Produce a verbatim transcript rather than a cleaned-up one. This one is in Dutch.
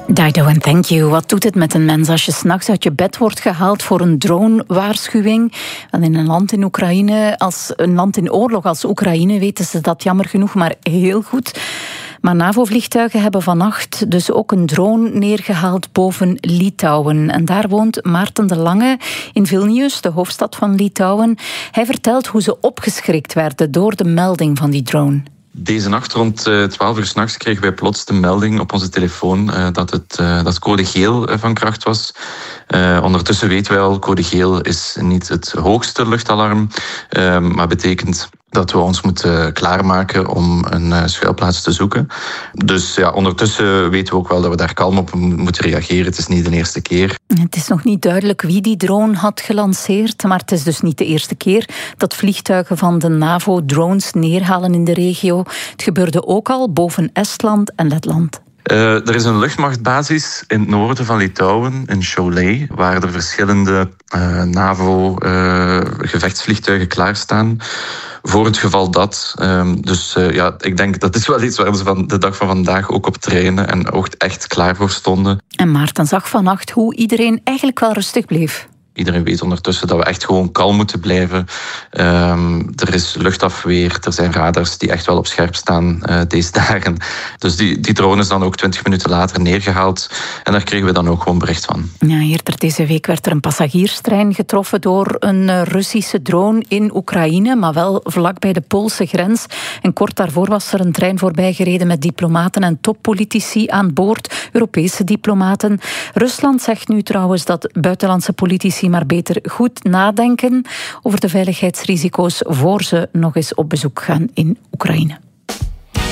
Dido en Thank You. Wat doet het met een mens als je 's nachts uit je bed wordt gehaald voor een drone-waarschuwing? Want in een land in Oekraïne, als een land in oorlog als Oekraïne, weten ze dat jammer genoeg maar heel goed. Maar NAVO-vliegtuigen hebben vannacht dus ook een drone neergehaald boven Litouwen. En daar woont Maarten de Lange in Vilnius, de hoofdstad van Litouwen. Hij vertelt hoe ze opgeschrikt werden door de melding van die drone. Deze nacht rond twaalf uur 's nachts kregen wij plots de melding op onze telefoon uh, dat het uh, dat code geel uh, van kracht was. Uh, ondertussen weten wij al, code geel is niet het hoogste luchtalarm, uh, maar betekent dat we ons moeten klaarmaken om een uh, schuilplaats te zoeken. Dus ja, ondertussen weten we ook wel dat we daar kalm op moeten reageren. Het is niet de eerste keer. Het is nog niet duidelijk wie die drone had gelanceerd, maar het is dus niet de eerste keer dat vliegtuigen van de NAVO drones neerhalen in de regio. Het gebeurde ook al boven Estland en Letland. Uh, er is een luchtmachtbasis in het noorden van Litouwen, in Šiauliai, waar er verschillende uh, NAVO-gevechtsvliegtuigen uh, klaarstaan. Voor het geval dat. Um, dus uh, ja, ik denk dat is wel iets waar ze van de dag van vandaag ook op trainen en ook echt klaar voor stonden. En Maarten zag vannacht hoe iedereen eigenlijk wel rustig bleef. Iedereen weet ondertussen dat we echt gewoon kalm moeten blijven. Um, er is luchtafweer, er zijn radars die echt wel op scherp staan uh, deze dagen. Dus die, die drone is dan ook twintig minuten later neergehaald. En daar kregen we dan ook gewoon bericht van. Ja, eerder deze week werd er een passagierstrein getroffen door een Russische drone in Oekraïne, maar wel vlak bij de Poolse grens. En kort daarvoor was er een trein voorbijgereden met diplomaten en toppolitici aan boord, Europese diplomaten. Rusland zegt nu trouwens dat buitenlandse politici maar beter goed nadenken over de veiligheidsrisico's voor ze nog eens op bezoek gaan in Oekraïne.